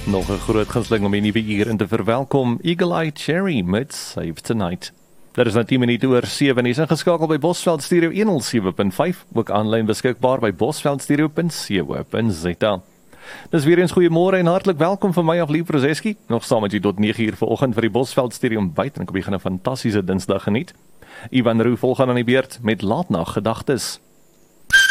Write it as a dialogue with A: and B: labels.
A: Nog 'n groot gunsteling om die nuwe uur in te verwelkom, Eagle Eye Cherry met Save Tonight. Daar is nou 10 minute oor 7 en is ingeskakel by Bosveld Stereo 107.5, ook aanlyn beskikbaar by bosveldstereo.co.za. Dis weer eens goeiemôre en hartlik welkom van my af Lief Rozeski, nog saam met u tot 9 uur vanoggend vir die Bosveld Stereo ontbyt en ek begin 'n fantastiese Dinsdag geniet. Ivan Roo volg aan die beurt met laatnag gedagtes.